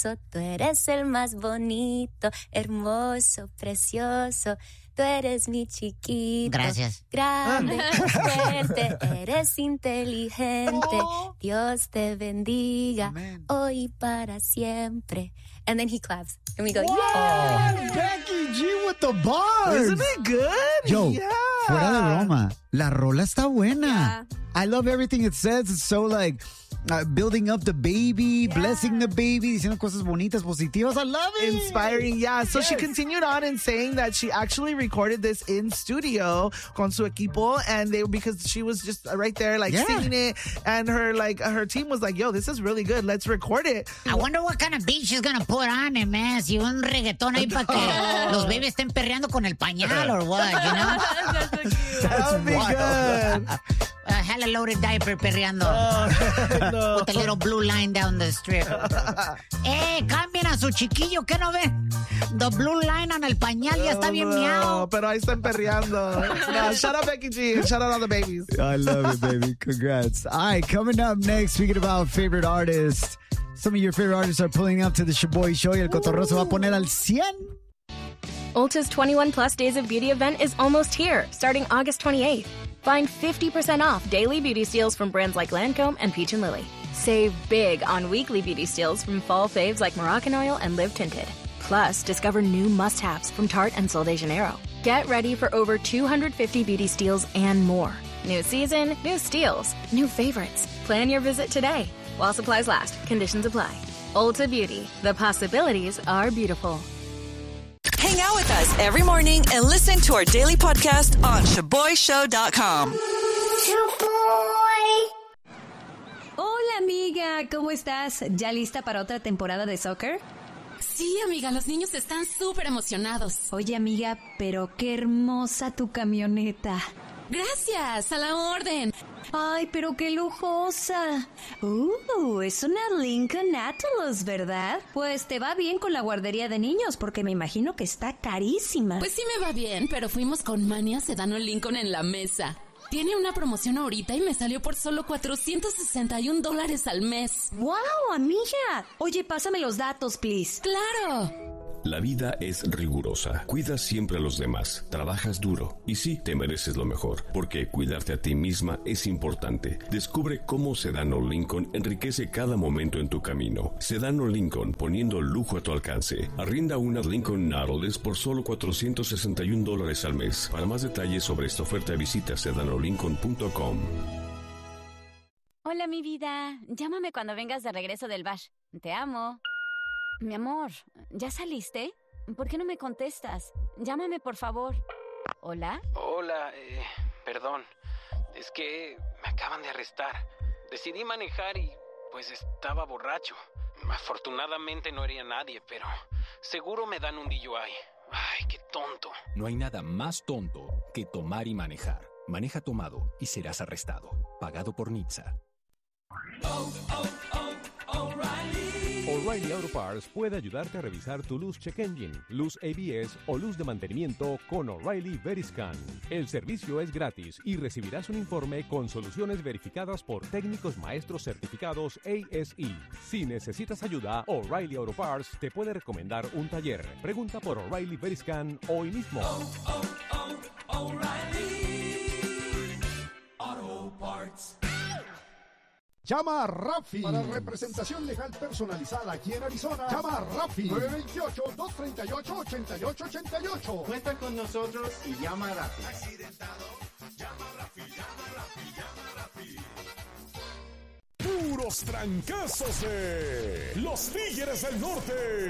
Tú eres el más bonito, hermoso, precioso. Tú eres mi chiquito. Gracias. Grande, fuerte, eres inteligente. Dios te bendiga. Amen. Hoy y para siempre. And then he claps. And we go, Wow, yeah! Becky G with the bars. Isn't it good? Yo, Yeah. fuera de broma, la rola está buena. I love everything it says. It's so like building up the baby, blessing the baby, diciendo cosas bonitas, positivas. I love it. Inspiring, yeah. So she Yes. continued on in saying that she actually recorded this in studio con su equipo, and because she was just right there like Yeah. singing it, and her team was like, "Yo, this is really good. Let's record it." I wonder what kind of beat she's gonna put on it, man. Si un reggaetón ahí para que los babies estén perreando con el pañal or what, you know? That would be good. Hella loaded diaper perreando. No. With a little blue line down the strip. Cambien a su chiquillo, ¿qué no ven? The blue line on el pañal ya está bien No, miau. pero ahí están perreando. No, shout out Becky G and shout out all the babies. I love it, baby. Congrats. All right, coming up next, speaking about favorite artists. Some of your favorite artists are pulling up to the Shaboy Show y el cotorreo se va a poner al 100. Ulta's 21 Plus Days of Beauty event is almost here, starting August 28th. Find 50% off daily beauty steals from brands like Lancome and Peach & Lily. Save big on weekly beauty steals from fall faves like Moroccan Oil and Live Tinted. Plus, discover new must-haves from Tarte and Sol de Janeiro. Get ready for over 250 beauty steals and more. New season, new steals, new favorites. Plan your visit today. While supplies last, conditions apply. Ulta Beauty. The possibilities are beautiful. Hang out with us every morning and listen to our daily podcast on ShaboyShow.com. Hola amiga, ¿cómo estás? ¿Ya lista para otra temporada de soccer? Sí, amiga, los niños están súper emocionados. Oye amiga, pero qué hermosa tu camioneta. Gracias, a la orden. Ay, pero qué lujosa. Es una Lincoln Atlas, ¿verdad? Pues te va bien con la guardería de niños, porque me imagino que está carísima. Pues sí me va bien, pero fuimos con Mania Sedano Lincoln en la mesa. Tiene una promoción ahorita y me salió por solo $461 al mes. ¡Wow, amiga! Oye, pásame los datos, please. ¡Claro! La vida es rigurosa. Cuidas siempre a los demás. Trabajas duro. Y sí, te mereces lo mejor. Porque cuidarte a ti misma es importante. Descubre cómo Sedano Lincoln enriquece cada momento en tu camino. Sedano Lincoln, poniendo lujo a tu alcance. Arrienda una Lincoln Nautilus por solo $461 al mes. Para más detalles sobre esta oferta, visita sedanolincoln.com. Hola, mi vida. Llámame cuando vengas de regreso del bash. Te amo. Mi amor, ¿ya saliste? ¿Por qué no me contestas? Llámame, por favor. ¿Hola? Hola, perdón. Es que me acaban de arrestar. Decidí manejar y pues estaba borracho. Afortunadamente no hería a nadie, pero seguro me dan un DUI. Ay, qué tonto. No hay nada más tonto que tomar y manejar. Maneja tomado y serás arrestado. Pagado por NHTSA. O'Reilly Auto Parts puede ayudarte a revisar tu luz check engine, luz ABS o luz de mantenimiento con O'Reilly Veriscan. El servicio es gratis y recibirás un informe con soluciones verificadas por técnicos maestros certificados ASE. Si necesitas ayuda, O'Reilly Auto Parts te puede recomendar un taller. Pregunta por O'Reilly Veriscan hoy mismo. O'Reilly Auto Parts. Llama a Rafi para representación legal personalizada aquí en Arizona. Llama a Rafi 928-238-8888. Cuenta con nosotros y llama a Rafi. Accidentado, llama a Rafi, llama a Rafi, llama a Rafi. Puros trancazos de los Tigres del Norte.